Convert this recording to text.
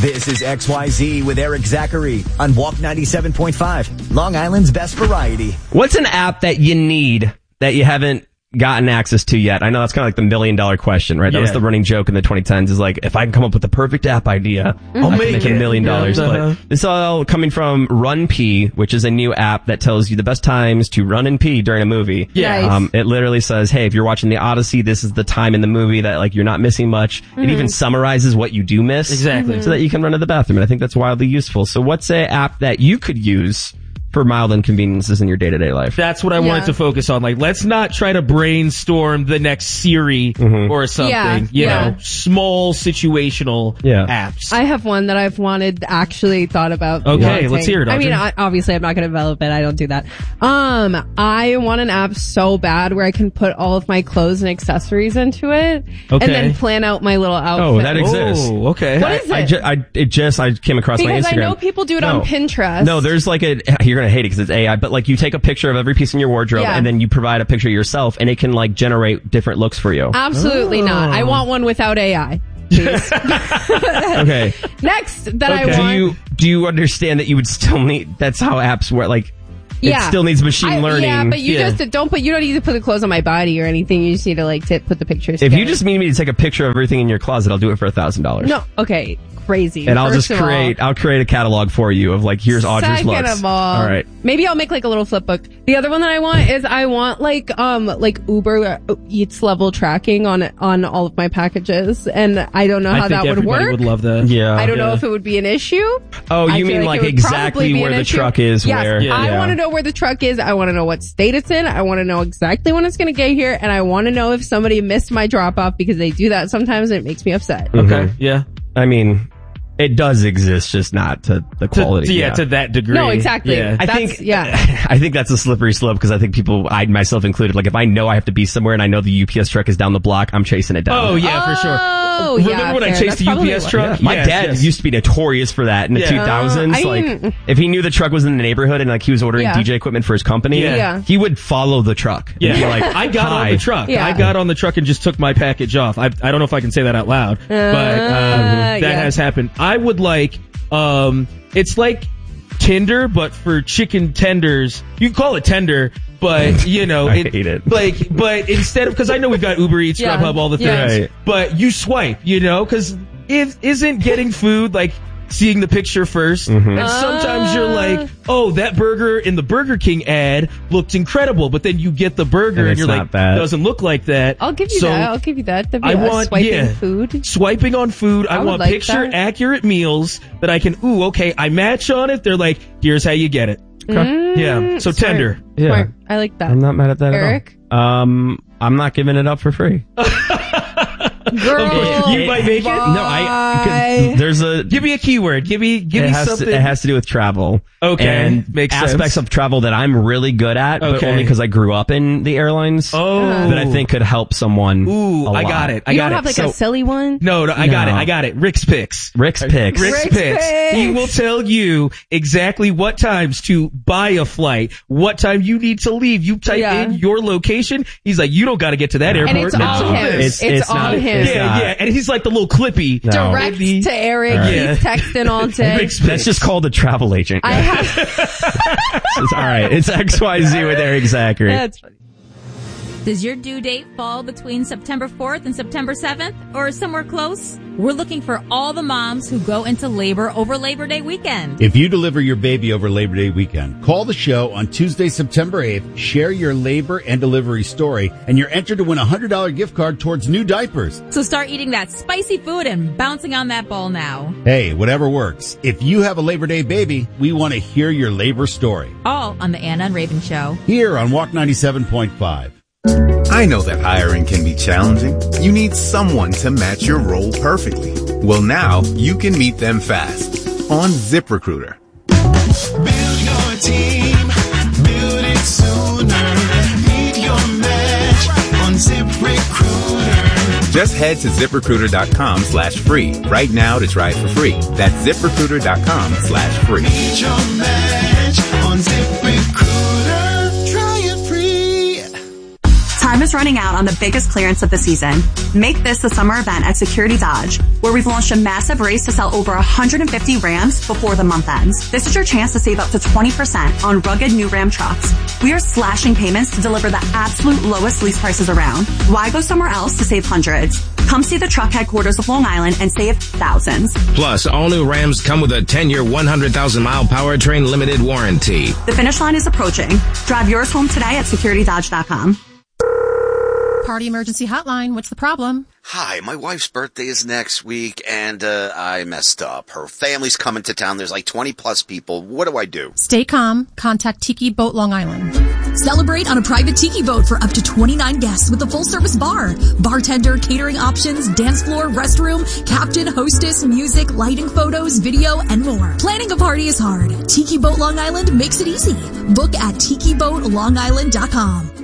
This is XYZ with Eric Zachary on Walk 97.5, Long Island's best variety. What's an app that you need that you haven't gotten access to yet? I know that's kind of like the $1 million question, right? That was the running joke in the 2010s, is like, if I can come up with the perfect app idea, I'll make $1 million. But this is all coming from Run Pee, which is a new app that tells you the best times to run and pee during a movie. Nice. It literally says, hey, if you're watching the Odyssey, this is the time in the movie that like you're not missing much. It even summarizes what you do miss. Exactly. So that you can run to the bathroom. And I think that's wildly useful. So what's an app that you could use for mild inconveniences in your day-to-day life? That's what I wanted to focus on. Like, let's not try to brainstorm the next Siri or something. You know, small situational apps. I have one that I've actually thought about. Okay, let's hear it, I Audrey. mean, obviously I'm not going to develop it. I don't do that. I want an app so bad where I can put all of my clothes and accessories into it and then plan out my little outfit. Oh, that exists. Oh, okay. What is it? I came across my Instagram. Because I know people do it on Pinterest. No, there's like you're gonna hate it because it's AI, but like you take a picture of every piece in your wardrobe and then you provide a picture of yourself and it can like generate different looks for you. Absolutely not. I want one without AI. Okay. Next I want. Do you understand that you would still need, that's how apps work, like it still needs machine learning. Yeah, but you just you don't need to put the clothes on my body or anything. You just need to like put the pictures If together. you just need me to take a picture of everything in your closet, I'll do it for $1,000. No, okay. Crazy. And I'll create a catalog for you of like, here's Audrey's looks. Second of all, right. Maybe I'll make like a little flip book. The other one that I want is I want like Uber Eats level tracking on all of my packages, and I don't know how that would work. I would love that. Yeah. I don't know if it would be an issue. Oh, you mean like exactly where the truck is? Yes, where? I want to know where the truck is. I want to know what state it's in. I want to know exactly when it's going to get here, and I want to know if somebody missed my drop off, because they do that sometimes and it makes me upset. Okay. Yeah. I mean, it does exist, just not to the quality. To that degree. No, exactly. Yeah. I think that's a slippery slope, because I think people, I myself included, like if I know I have to be somewhere and I know the UPS truck is down the block, I'm chasing it down. Oh yeah, for sure. Oh, Remember when I chased the UPS truck? My dad used to be notorious for that in the 2000s. Like, if he knew the truck was in the neighborhood and like he was ordering DJ equipment for his company, he would follow the truck. Yeah. Be like, I got on the truck. Yeah. I got on the truck and just took my package off. I don't know if I can say that out loud, but that has happened. I would like, it's like Tinder, but for chicken tenders. You can call it tender, but you know, I hate it. Like, but instead of, because I know we've got Uber Eats, Grubhub, all the things, Right. but you swipe, you know, because isn't getting food like seeing the picture first? And sometimes you're like, oh, that burger in the Burger King ad looked incredible, but then you get the burger and you're like, doesn't look like that. I'll give you that. I want swiping food. Swiping on food. I want like picture that. accurate meals that I can, I match on it. They're like, here's how you get it. Yeah. So Smart. tender. Yeah. Smart. I like that. I'm not mad at that Eric? at all. I'm not giving it up for free. Girl, You might make it. No, Give me a keyword. Give me something. It has to do with travel. Okay. And Makes aspects sense. of travel that I'm really good at, but Okay. only because I grew up in the airlines. That I think could help someone. Ooh, a I lot. got it. you don't have like a silly one? No, I got it. Rick's Picks. Rick's Picks. Rick's Picks. He will tell you exactly what times to buy a flight, what time you need to leave. You type in your location. He's like, you don't got to get to that airport. And it's all him. It's all not, him. it's Yeah, not. yeah. And he's like the little clippy. No. Direct to Eric. Yeah. He's texting all day. Rick's Picks. That's just called a travel agent. I have. It's all right. It's XYZ with Eric Zachary. That's funny. Does your due date fall between September 4th and September 7th or somewhere close? We're looking for all the moms who go into labor over Labor Day weekend. If you deliver your baby over Labor Day weekend, call the show on Tuesday, September 8th, share your labor and delivery story, and you're entered to win a $100 gift card towards new diapers. So start eating that spicy food and bouncing on that ball now. Hey, whatever works. If you have a Labor Day baby, we want to hear your labor story. All on the Anna and Raven Show. Here on Walk 97.5. I know that hiring can be challenging. You need someone to match your role perfectly. Well, now you can meet them fast on ZipRecruiter. Build your team, build it sooner. Meet your match on ZipRecruiter. Just head to ZipRecruiter.com/free right now to try it for free. That's ZipRecruiter.com/free. Meet your match on ZipRecruiter. Try it free. Time is running out on the biggest clearance of the season. Make this the summer event at Security Dodge, where we've launched a massive race to sell over 150 Rams before the month ends. This is your chance to save up to 20% on rugged new Ram trucks. We are slashing payments to deliver the absolute lowest lease prices around. Why go somewhere else to save hundreds? Come see the truck headquarters of Long Island and save thousands. Plus, all new Rams come with a 10-year, 100,000-mile powertrain limited warranty. The finish line is approaching. Drive yours home today at securitydodge.com. Party emergency hotline. What's the problem? Hi, my wife's birthday is next week, and I messed up. Her family's coming to town. There's like 20 plus people. What do I do? Stay calm. Contact Tiki Boat Long Island. Celebrate on a private tiki boat for up to 29 guests with a full-service bar, bartender, catering options, dance floor, restroom, captain, hostess, music, lighting, photos, video, and more. Planning a party is hard. Tiki Boat Long Island makes it easy. Book at tikibootlongisland.com.